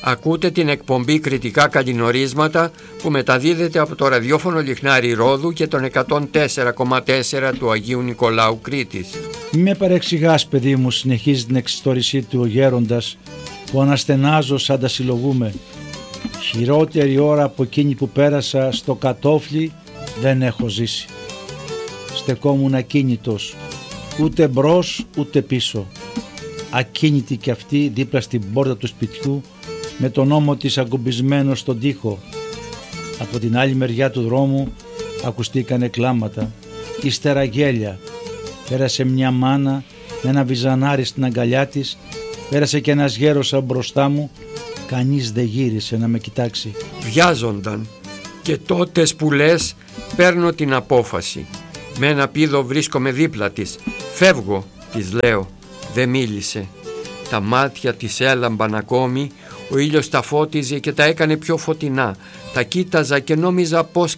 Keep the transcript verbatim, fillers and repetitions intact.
Ακούτε την εκπομπή Κριτικά Καλλινορίσματα που μεταδίδεται από το ραδιόφωνο Λιχνάρι Ρόδου και τον εκατόν τέσσερα κόμμα τέσσερα του Αγίου Νικολάου Κρήτης. Μη με παρεξηγάς, παιδί μου, συνεχίζει την εξιστόρησή του ο γέροντας, που αναστενάζω σαν τα συλλογούμε. Χειρότερη ώρα από εκείνη που πέρασα στο κατόφλι δεν έχω ζήσει. Στεκόμουν ακίνητος, ούτε μπρος ούτε πίσω. Ακίνητη κι αυτή δίπλα στην πόρτα του σπιτιού, με τον ώμο της αγκουμπισμένο στον τοίχο. Από την άλλη μεριά του δρόμου ακουστήκανε κλάματα, ύστερα γέλια. Πέρασε μια μάνα με ένα βυζανάρι στην αγκαλιά της, πέρασε και ένας γέρος από μπροστά μου. Κανείς δεν γύρισε να με κοιτάξει. Βιάζονταν και τότες που λες παίρνω την απόφαση. Με ένα πήδο βρίσκομαι δίπλα της. Φεύγω, της λέω. Δεν μίλησε. Τα μάτια της έλαμπαν ακόμη. Ο ήλιος τα φώτιζε και τα έκανε πιο φωτεινά. Τα κοίταζα και νόμιζα πως